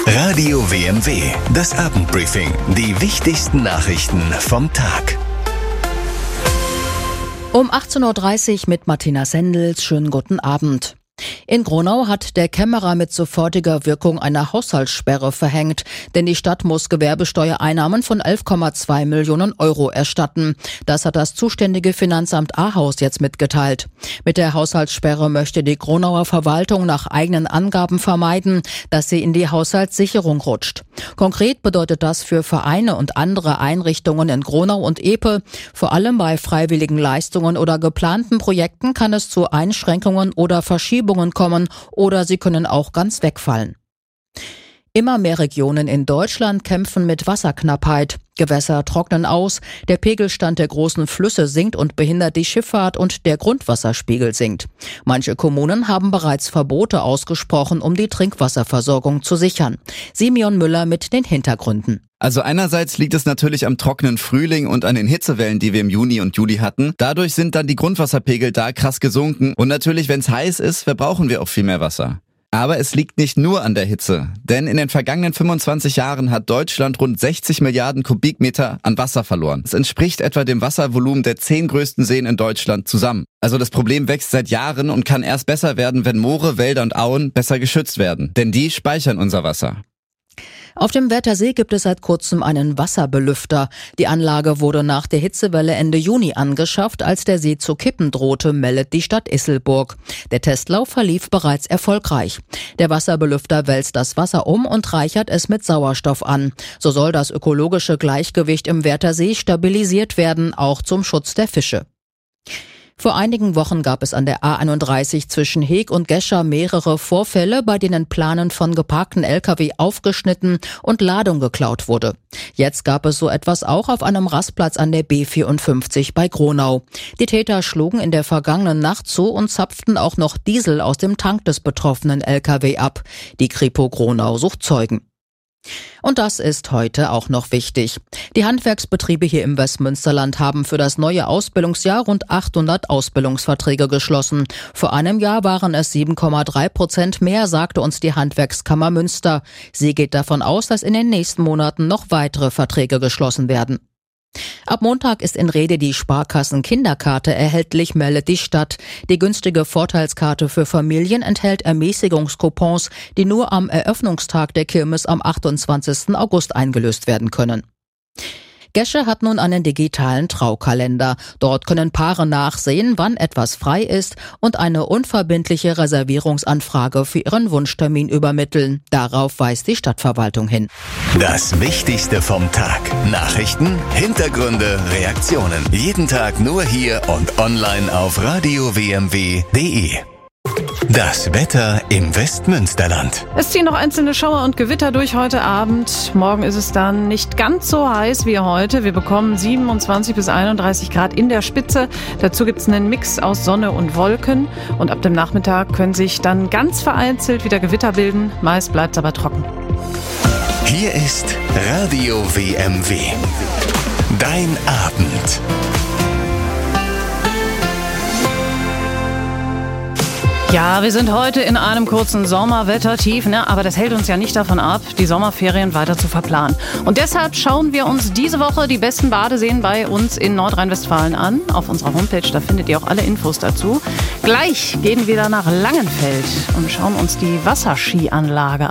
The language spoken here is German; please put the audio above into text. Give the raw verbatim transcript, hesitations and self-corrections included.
Radio W M W, das Abendbriefing. Die wichtigsten Nachrichten vom Tag. Um achtzehn Uhr dreißig mit Martina Sendels. Schönen guten Abend. In Gronau hat der Kämmerer mit sofortiger Wirkung eine Haushaltssperre verhängt, denn die Stadt muss Gewerbesteuereinnahmen von elf Komma zwei Millionen Euro erstatten. Das hat das zuständige Finanzamt Ahaus jetzt mitgeteilt. Mit der Haushaltssperre möchte die Gronauer Verwaltung nach eigenen Angaben vermeiden, dass sie in die Haushaltssicherung rutscht. Konkret bedeutet das für Vereine und andere Einrichtungen in Gronau und Epe, vor allem bei freiwilligen Leistungen oder geplanten Projekten kann es zu Einschränkungen oder Verschiebungen kommen oder sie können auch ganz wegfallen. Immer mehr Regionen in Deutschland kämpfen mit Wasserknappheit. Gewässer trocknen aus, der Pegelstand der großen Flüsse sinkt und behindert die Schifffahrt und der Grundwasserspiegel sinkt. Manche Kommunen haben bereits Verbote ausgesprochen, um die Trinkwasserversorgung zu sichern. Simeon Müller mit den Hintergründen. Also einerseits liegt es natürlich am trockenen Frühling und an den Hitzewellen, die wir im Juni und Juli hatten. Dadurch sind dann die Grundwasserpegel da krass gesunken. Und natürlich, wenn es heiß ist, verbrauchen wir auch viel mehr Wasser. Aber es liegt nicht nur an der Hitze, denn in den vergangenen fünfundzwanzig Jahren hat Deutschland rund sechzig Milliarden Kubikmeter an Wasser verloren. Das entspricht etwa dem Wasservolumen der zehn größten Seen in Deutschland zusammen. Also das Problem wächst seit Jahren und kann erst besser werden, wenn Moore, Wälder und Auen besser geschützt werden, denn die speichern unser Wasser. Auf dem Wörthersee gibt es seit kurzem einen Wasserbelüfter. Die Anlage wurde nach der Hitzewelle Ende Juni angeschafft, als der See zu kippen drohte, meldet die Stadt Isselburg. Der Testlauf verlief bereits erfolgreich. Der Wasserbelüfter wälzt das Wasser um und reichert es mit Sauerstoff an. So soll das ökologische Gleichgewicht im Wörthersee stabilisiert werden, auch zum Schutz der Fische. Vor einigen Wochen gab es an der A einunddreißig zwischen Heeg und Gescher mehrere Vorfälle, bei denen Planen von geparkten L K W aufgeschnitten und Ladung geklaut wurde. Jetzt gab es so etwas auch auf einem Rastplatz an der B vierundfünfzig bei Gronau. Die Täter schlugen in der vergangenen Nacht zu und zapften auch noch Diesel aus dem Tank des betroffenen L K W ab. Die Kripo Gronau sucht Zeugen. Und das ist heute auch noch wichtig. Die Handwerksbetriebe hier im Westmünsterland haben für das neue Ausbildungsjahr rund achthundert Ausbildungsverträge geschlossen. Vor einem Jahr waren es sieben Komma drei Prozent mehr, sagte uns die Handwerkskammer Münster. Sie geht davon aus, dass in den nächsten Monaten noch weitere Verträge geschlossen werden. Ab Montag ist in Rede die Sparkassen-Kinderkarte erhältlich, meldet die Stadt. Die günstige Vorteilskarte für Familien enthält Ermäßigungskupons, die nur am Eröffnungstag der Kirmes am achtundzwanzigsten August eingelöst werden können. Gescher hat nun einen digitalen Traukalender. Dort können Paare nachsehen, wann etwas frei ist und eine unverbindliche Reservierungsanfrage für ihren Wunschtermin übermitteln. Darauf weist die Stadtverwaltung hin. Das Wichtigste vom Tag. Nachrichten, Hintergründe, Reaktionen. Jeden Tag nur hier und online auf radio w m w punkt d e. Das Wetter im Westmünsterland. Es ziehen noch einzelne Schauer und Gewitter durch heute Abend. Morgen ist es dann nicht ganz so heiß wie heute. Wir bekommen siebenundzwanzig bis einunddreißig Grad in der Spitze. Dazu gibt es einen Mix aus Sonne und Wolken. Und ab dem Nachmittag können sich dann ganz vereinzelt wieder Gewitter bilden. Meist bleibt es aber trocken. Hier ist Radio W M W. Dein Abend. Ja, wir sind heute in einem kurzen Sommerwettertief, ne? Aber das hält uns ja nicht davon ab, die Sommerferien weiter zu verplanen. Und deshalb schauen wir uns diese Woche die besten Badeseen bei uns in Nordrhein-Westfalen an. Auf unserer Homepage, da findet ihr auch alle Infos dazu. Gleich gehen wir dann nach Langenfeld und schauen uns die Wasserskianlage an.